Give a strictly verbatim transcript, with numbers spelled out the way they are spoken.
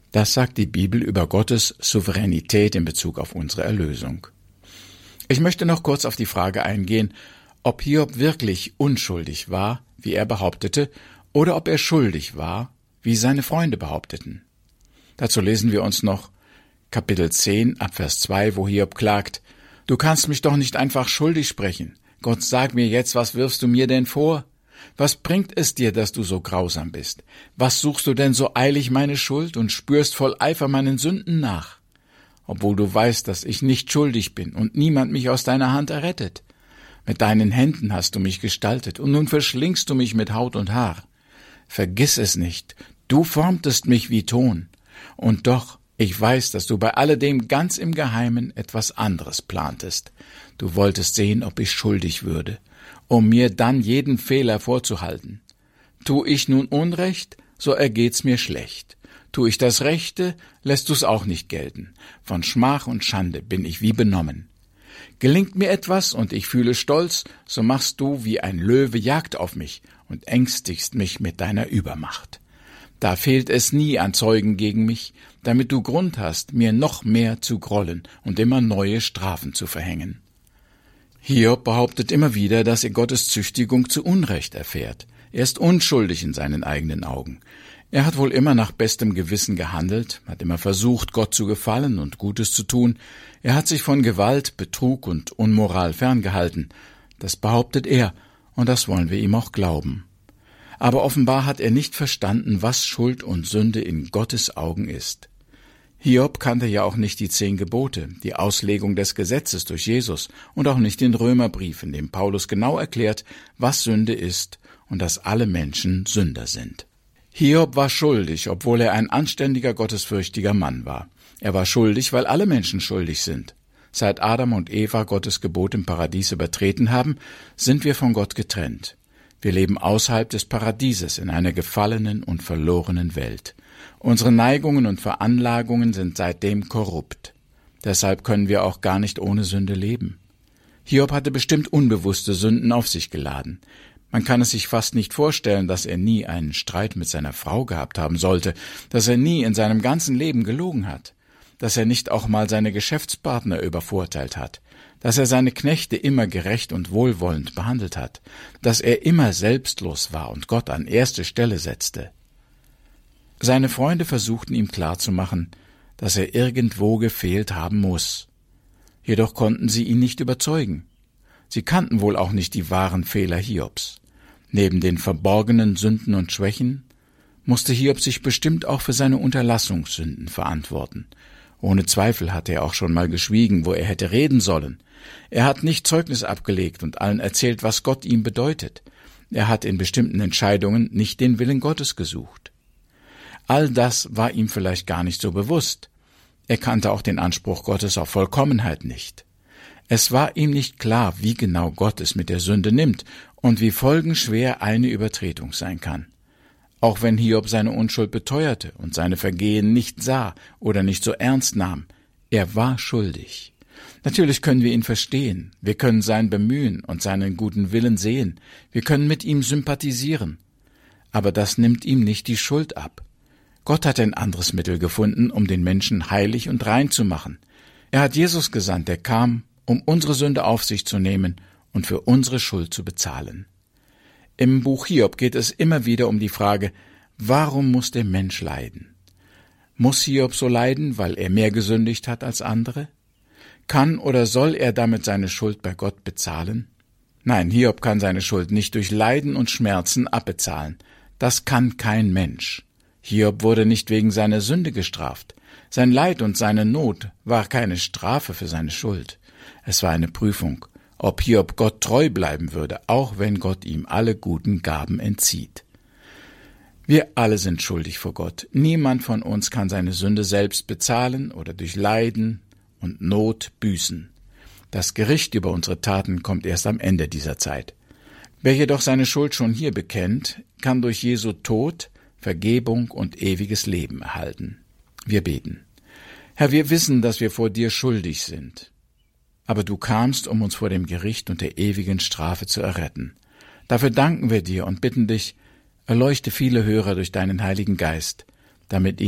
Das sagt die Bibel über Gottes Souveränität in Bezug auf unsere Erlösung. Ich möchte noch kurz auf die Frage eingehen, ob Hiob wirklich unschuldig war, wie er behauptete, oder ob er schuldig war, wie seine Freunde behaupteten. Dazu lesen wir uns noch Kapitel zehn, Abvers zwei, wo Hiob klagt: »Du kannst mich doch nicht einfach schuldig sprechen. Gott, sag mir jetzt, was wirfst du mir denn vor? Was bringt es dir, dass du so grausam bist? Was suchst du denn so eilig meine Schuld und spürst voll Eifer meinen Sünden nach? Obwohl du weißt, dass ich nicht schuldig bin und niemand mich aus deiner Hand errettet. Mit deinen Händen hast du mich gestaltet und nun verschlingst du mich mit Haut und Haar. Vergiss es nicht, du formtest mich wie Ton. Und doch, ich weiß, dass du bei alledem ganz im Geheimen etwas anderes plantest. Du wolltest sehen, ob ich schuldig würde, um mir dann jeden Fehler vorzuhalten. Tu ich nun Unrecht, so ergeht's mir schlecht. Tu ich das Rechte, lässt du's auch nicht gelten. Von Schmach und Schande bin ich wie benommen. Gelingt mir etwas und ich fühle Stolz, so machst du wie ein Löwe Jagd auf mich und ängstigst mich mit deiner Übermacht. Da fehlt es nie an Zeugen gegen mich, damit du Grund hast, mir noch mehr zu grollen und immer neue Strafen zu verhängen.« Hiob behauptet immer wieder, dass er Gottes Züchtigung zu Unrecht erfährt. Er ist unschuldig in seinen eigenen Augen. Er hat wohl immer nach bestem Gewissen gehandelt, hat immer versucht, Gott zu gefallen und Gutes zu tun. Er hat sich von Gewalt, Betrug und Unmoral ferngehalten. Das behauptet er, und das wollen wir ihm auch glauben. Aber offenbar hat er nicht verstanden, was Schuld und Sünde in Gottes Augen ist. Hiob kannte ja auch nicht die zehn Gebote, die Auslegung des Gesetzes durch Jesus und auch nicht den Römerbrief, in dem Paulus genau erklärt, was Sünde ist und dass alle Menschen Sünder sind. Hiob war schuldig, obwohl er ein anständiger, gottesfürchtiger Mann war. Er war schuldig, weil alle Menschen schuldig sind. Seit Adam und Eva Gottes Gebot im Paradies übertreten haben, sind wir von Gott getrennt. Wir leben außerhalb des Paradieses in einer gefallenen und verlorenen Welt. Unsere Neigungen und Veranlagungen sind seitdem korrupt. Deshalb können wir auch gar nicht ohne Sünde leben. Hiob hatte bestimmt unbewusste Sünden auf sich geladen. Man kann es sich fast nicht vorstellen, dass er nie einen Streit mit seiner Frau gehabt haben sollte, dass er nie in seinem ganzen Leben gelogen hat, dass er nicht auch mal seine Geschäftspartner übervorteilt hat, dass er seine Knechte immer gerecht und wohlwollend behandelt hat, dass er immer selbstlos war und Gott an erste Stelle setzte. Seine Freunde versuchten ihm klarzumachen, dass er irgendwo gefehlt haben muss. Jedoch konnten sie ihn nicht überzeugen. Sie kannten wohl auch nicht die wahren Fehler Hiobs. Neben den verborgenen Sünden und Schwächen musste Hiob sich bestimmt auch für seine Unterlassungssünden verantworten. Ohne Zweifel hatte er auch schon mal geschwiegen, wo er hätte reden sollen. Er hat nicht Zeugnis abgelegt und allen erzählt, was Gott ihm bedeutet. Er hat in bestimmten Entscheidungen nicht den Willen Gottes gesucht. All das war ihm vielleicht gar nicht so bewusst. Er kannte auch den Anspruch Gottes auf Vollkommenheit nicht. Es war ihm nicht klar, wie genau Gott es mit der Sünde nimmt und wie folgenschwer eine Übertretung sein kann. Auch wenn Hiob seine Unschuld beteuerte und seine Vergehen nicht sah oder nicht so ernst nahm, er war schuldig. Natürlich können wir ihn verstehen, wir können sein Bemühen und seinen guten Willen sehen, wir können mit ihm sympathisieren. Aber das nimmt ihm nicht die Schuld ab. Gott hat ein anderes Mittel gefunden, um den Menschen heilig und rein zu machen. Er hat Jesus gesandt, der kam, um unsere Sünde auf sich zu nehmen und für unsere Schuld zu bezahlen. Im Buch Hiob geht es immer wieder um die Frage, warum muss der Mensch leiden? Muss Hiob so leiden, weil er mehr gesündigt hat als andere? Kann oder soll er damit seine Schuld bei Gott bezahlen? Nein, Hiob kann seine Schuld nicht durch Leiden und Schmerzen abbezahlen. Das kann kein Mensch. Hiob wurde nicht wegen seiner Sünde gestraft. Sein Leid und seine Not war keine Strafe für seine Schuld. Es war eine Prüfung, ob Hiob Gott treu bleiben würde, auch wenn Gott ihm alle guten Gaben entzieht. Wir alle sind schuldig vor Gott. Niemand von uns kann seine Sünde selbst bezahlen oder durch Leiden und Not büßen. Das Gericht über unsere Taten kommt erst am Ende dieser Zeit. Wer jedoch seine Schuld schon hier bekennt, kann durch Jesu Tod Vergebung und ewiges Leben erhalten. Wir beten. Herr, wir wissen, dass wir vor dir schuldig sind. Aber du kamst, um uns vor dem Gericht und der ewigen Strafe zu erretten. Dafür danken wir dir und bitten dich, erleuchte viele Hörer durch deinen Heiligen Geist, damit